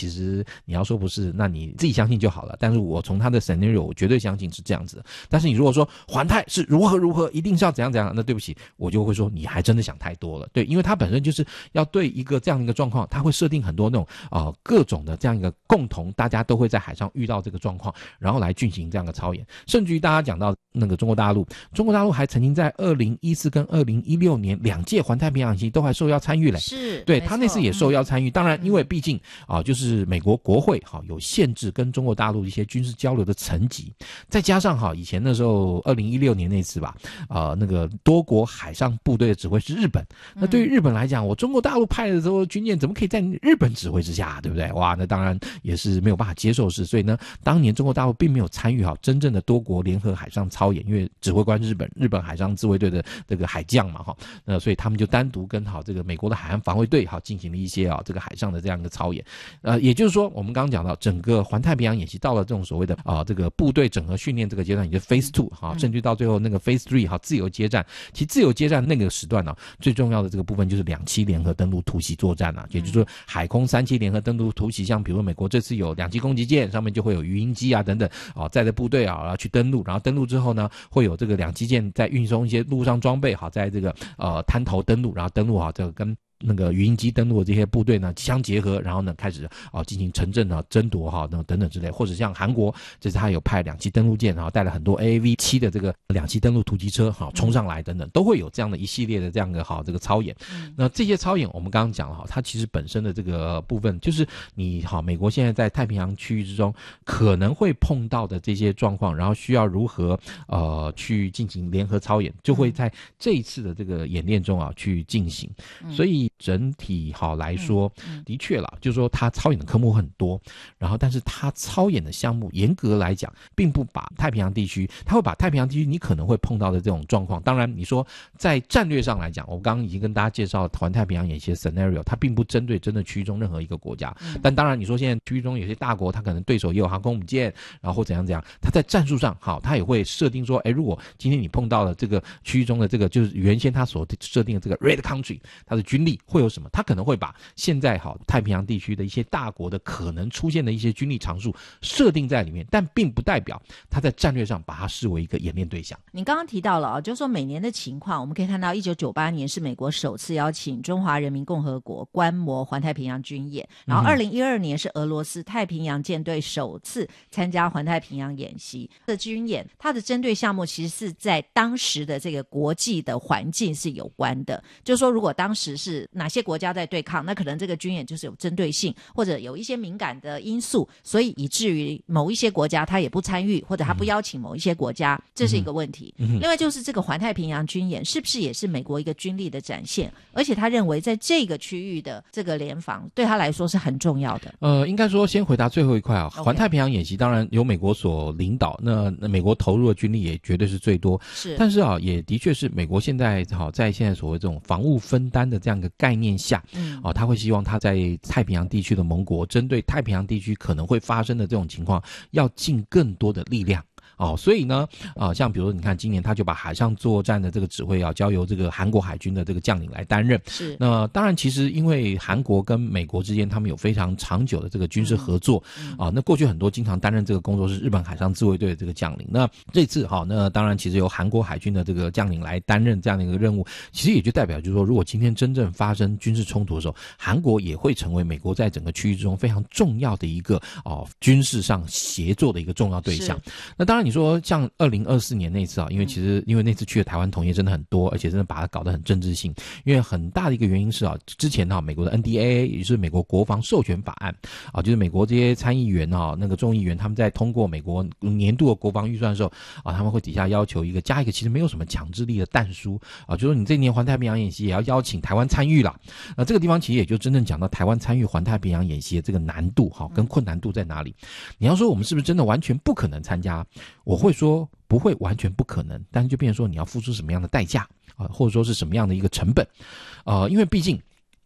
其实你要说不是，那你自己相信就好了。但是我从他的 scenario 我绝对相信是这样子的。但是你如果说环太是如何一定是要怎样怎样，那对不起，我就会说你还真的想太多了。对，因为他本身就是要对一个这样一个状况，他会设定很多那种各种的这样一个共同大家都会在海上遇到这个状况，然后来进行这样的操演。甚至于大家讲到那个中国大陆还曾经在2014跟2016年2届环太平洋演习都还受邀参与嘞。 是， 对，他那次也受邀参与。当然因为毕竟就是美国国会有限制跟中国大陆一些军事交流的层级，再加上以前那时候2016年那次吧，那个多国海上部队的指挥是日本。那对于日本来讲，我中国大陆派的时候军舰怎么可以在日本指挥之下，对不对？哇，那当然也是没有办法接受事。所以呢，当年中国大陆并没有参与真正的多国联合海上操演，因为指挥官是日本海上自卫队的这个海将嘛，所以他们就单独跟这个美国的海岸防卫队进行了一些这个海上的这样一个操演。也就是说，我们刚刚讲到整个环太平洋演习到了这种所谓的这个部队整合训练这个阶段，也就是 Phase 2甚至到最后那个 Phase 3自由接战。其实自由接战那个时段最重要的这个部分就是2栖联合登陆突袭作战也就是说海空3栖联合登陆突袭，像比如美国这次有2栖攻击舰，上面就会有鱼鹰机等等载着部队然后去登陆，然后登陆之后呢，会有这个2栖舰在运送一些陆上装备在这个滩头登陆，然后登陆这个跟那个鱼鹰机登陆的这些部队呢相结合，然后呢开始进行城镇争夺等等之类。或者像韩国这次他有派2栖登陆舰，然后带了很多 AAV7 的这个2栖登陆突击车冲上来等等，都会有这样的一系列的这样的这个操演。那这些操演我们刚刚讲了它其实本身的这个部分就是你美国现在在太平洋区域之中可能会碰到的这些状况，然后需要如何去进行联合操演，就会在这一次的这个演练中去进行。所以整体来说的确啦，就是说他操演的科目很多，然后但是他操演的项目严格来讲并不把太平洋地区，他会把太平洋地区你可能会碰到的这种状况，当然你说在战略上来讲，我刚刚已经跟大家介绍了环太平洋演习的 scenario， 它并不针对真的区域中任何一个国家。但当然你说现在区域中有些大国，他可能对手也有航空母舰，然后或怎样怎样，他在战术上他也会设定说如果今天你碰到了这个区域中的这个就是原先他所设定的这个 red country， 他的军力会有什么，他可能会把现在太平洋地区的一些大国的可能出现的一些军力常数设定在里面，但并不代表他在战略上把它视为一个演练对象。 你刚刚提到了就是说每年的情况，我们可以看到1998年是美国首次邀请中华人民共和国观摩环太平洋军演，然后2012年是俄罗斯太平洋舰队首次参加环太平洋演习的军演，它的针对项目其实是在当时的这个国际的环境是有关的，就是说如果当时是哪些国家在对抗，那可能这个军演就是有针对性，或者有一些敏感的因素，所以以至于某一些国家他也不参与，或者他不邀请某一些国家，这是一个问题。另外就是这个环太平洋军演是不是也是美国一个军力的展现，而且他认为在这个区域的这个联防对他来说是很重要的。 应该说先回答最后一块环太平洋演习当然由美国所领导，那美国投入的军力也绝对是最多， 是， 但是也的确是美国现在在现在所谓这种防务分担的这样一个概念下，他会希望他在太平洋地区的盟国针对太平洋地区可能会发生的这种情况要尽更多的力量。所以呢像比如说你看今年他就把海上作战的这个指挥交由这个韩国海军的这个将领来担任。 是， 那当然其实因为韩国跟美国之间他们有非常长久的这个军事合作那过去很多经常担任这个工作是日本海上自卫队的这个将领，那这次那当然其实由韩国海军的这个将领来担任这样的一个任务，其实也就代表就是说如果今天真正发生军事冲突的时候，韩国也会成为美国在整个区域之中非常重要的一个军事上协作的一个重要对象。那当然你说像2024年那次因为那次去的台湾同业真的很多，而且真的把它搞得很政治性，因为很大的一个原因是之前美国的 NDAA 也就是美国国防授权法案就是美国这些参议员那个众议员他们在通过美国年度的国防预算的时候他们会底下要求加一个其实没有什么强制力的但书就说你这年环太平洋演习也要邀请台湾参与啦。那这个地方其实也就真正讲到台湾参与环太平洋演习的这个难度跟困难度在哪里。你要说我们是不是真的完全不可能参加，我会说不会完全不可能，但是就变成说你要付出什么样的代价或者说是什么样的一个成本因为毕竟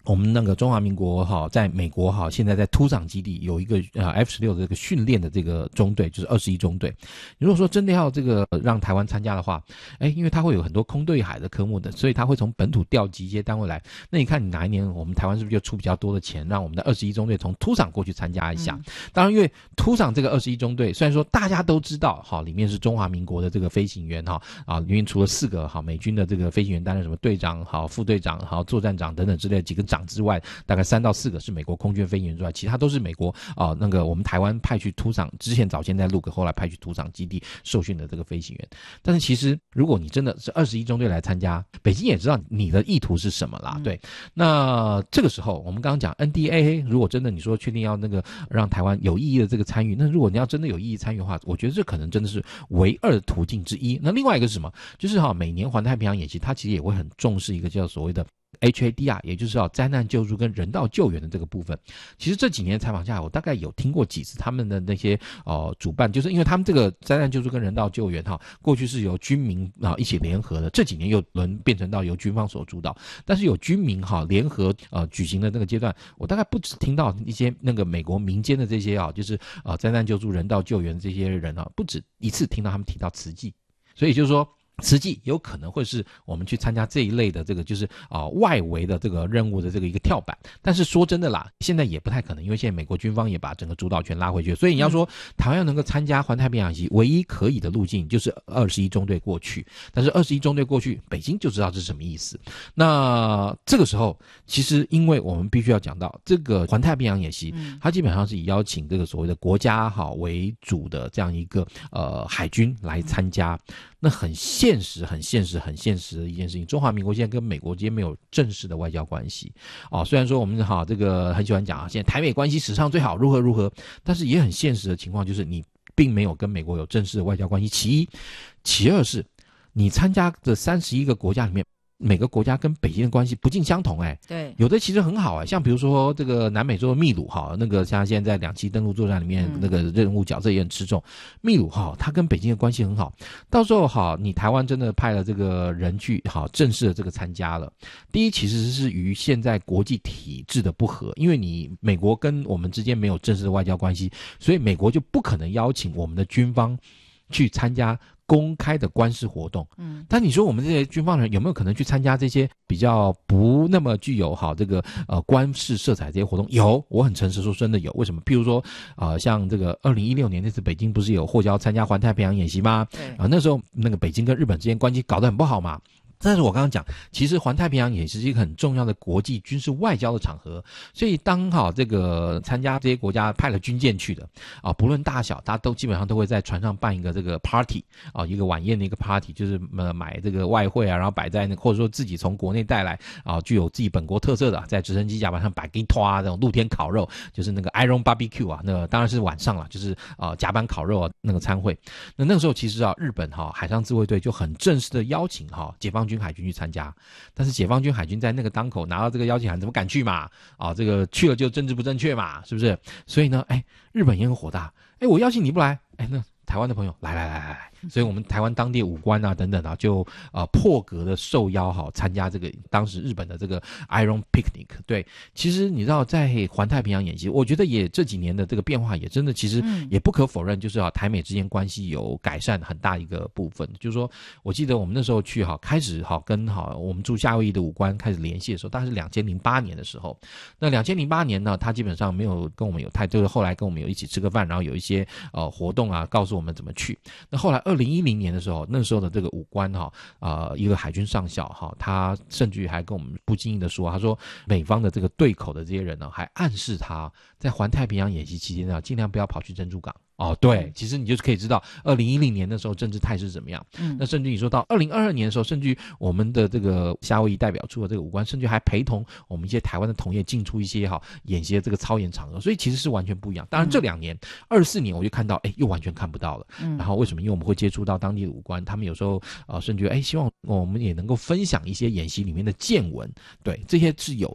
我们那个中华民国哈，在美国哈，现在在突场基地有一个F-16的这个训练的这个中队，就是21中队。如果说真的要这个让台湾参加的话，因为它会有很多空对海的科目的，所以它会从本土调集一些单位来。那你看你哪一年我们台湾是不是就出比较多的钱，让我们的21中队从突场过去参加一下？当然，因为突场这个21中队，虽然说大家都知道哈，里面是中华民国的这个飞行员哈里面除了4个美军的这个飞行员担任什么队长副队长作战长等等之类的几个长之外，大概3到4个是美国空军飞行员之外，其他都是美国那个我们台湾派去突场之前早先在陆克，后来派去突场基地受训的这个飞行员。但是其实如果你真的是21中队来参加，北京也知道你的意图是什么啦，对。那这个时候我们刚刚讲 NDAA， 如果真的你说确定要那个让台湾有意义的这个参与，那如果你要真的有意义参与的话，我觉得这可能真的是唯二的途径之一。那另外一个是什么？就是每年环太平洋演习，它其实也会很重视一个叫所谓的HADR， 也就是灾难救助跟人道救援的这个部分。其实这几年采访下来，我大概有听过几次他们的那些主办，就是因为他们这个灾难救助跟人道救援过去是由军民一起联合的，这几年又变成到由军方所主导。但是有军民联合举行的那个阶段，我大概不只听到一些那个美国民间的这些就是灾难救助人道救援的这些人不止一次听到他们提到慈济，所以就是说慈济有可能会是我们去参加这一类的这个就是外围的这个任务的这个一个跳板。但是说真的啦，现在也不太可能，因为现在美国军方也把整个主导权拉回去，所以你要说台湾要能够参加环太平洋演习，唯一可以的路径就是21中队过去。但是21中队过去，北京就知道这是什么意思。那这个时候其实因为我们必须要讲到这个环太平洋演习，它基本上是以邀请这个所谓的国家为主的这样一个海军来参加。那很现实的一件事情，中华民国现在跟美国之间没有正式的外交关系虽然说我们这个很喜欢讲现在台美关系史上最好如何，但是也很现实的情况就是你并没有跟美国有正式的外交关系。其一，其二是你参加的31个国家里面，每个国家跟北京的关系不尽相同对， 有的其实很好像比如说这个南美洲的秘鲁那个像现在2栖登陆作战里面那个任务角色也很吃重，秘鲁它跟北京的关系很好，到时候你台湾真的派了这个人去正式的这个参加了。第一，其实是于现在国际体制的不合，因为你美国跟我们之间没有正式的外交关系，所以美国就不可能邀请我们的军方去参加公开的官事活动。但你说我们这些军方人有没有可能去参加这些比较不那么具有这个官事色彩这些活动？有，我很诚实说真的有。为什么？譬如说像这个2016年那次北京不是有获邀参加环太平洋演习吗？那时候那个北京跟日本之间关系搞得很不好嘛。但是我刚刚讲，其实环太平洋也是一个很重要的国际军事外交的场合，所以当这个参加这些国家派了军舰去的不论大小，大家都基本上都会在船上办一个这个 party 一个晚宴的一个 party， 就是买这个外汇然后摆在那，或者说自己从国内带来具有自己本国特色的，在直升机甲板上摆给你拖这种露天烤肉，就是那个 Iron Barbecue 那个当然是晚上了，就是甲板烤肉那个餐会。那个时候其实日本海上自卫队就很正式的邀请解放军海军去参加，但是解放军海军在那个当口拿到这个邀请函，怎么敢去嘛？这个去了就政治不正确嘛，是不是？所以呢，日本也很火大，我邀请你不来，那台湾的朋友来，所以我们台湾当地武官等等就破格的受邀参加这个当时日本的这个 Iron Picnic。对，其实你知道在环太平洋演习，我觉得也这几年的这个变化也真的其实也不可否认，就是台美之间关系有改善很大一个部分。就是说我记得我们那时候去开始跟我们驻夏威夷的武官开始联系的时候，大概是2008年的时候。那2008年呢，他基本上没有跟我们有就是后来跟我们有一起吃个饭，然后有一些活动告诉我们怎么去。那后来2010年的时候，那时候的这个武官一个海军上校他甚至于还跟我们不经意的说，他说美方的这个对口的这些人还暗示他在环太平洋演习期间尽量不要跑去珍珠港。对，其实你就是可以知道2010年的时候政治态势怎么样。那甚至你说到2022年的时候，甚至于我们的这个夏威夷代表处的这个武官，甚至还陪同我们一些台湾的同业进出一些演习的这个操演场合，所以其实是完全不一样。当然这2年24年我就看到又完全看不到了。然后为什么？因为我们会接触到当地的武官，他们有时候甚至于希望我们也能够分享一些演习里面的见闻，对，这些是有的。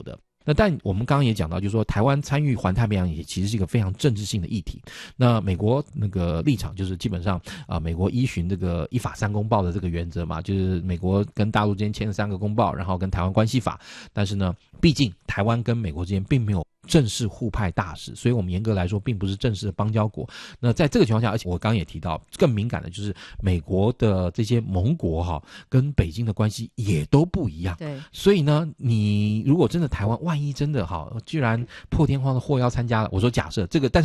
那但我们刚刚也讲到，就是说台湾参与环太平洋也其实是一个非常政治性的议题。那美国那个立场就是基本上美国依循这个一法三公报的这个原则嘛，就是美国跟大陆之间签了3个公报，然后跟台湾关系法。但是呢，毕竟台湾跟美国之间并没有正式互派大使，所以我们严格来说并不是正式的邦交国。那在这个情况下，而且我刚刚也提到，更敏感的就是美国的这些盟国跟北京的关系也都不一样。 对， 所以呢，你如果真的台湾万一真的居然破天荒的获邀参加了，我说假设这个，但是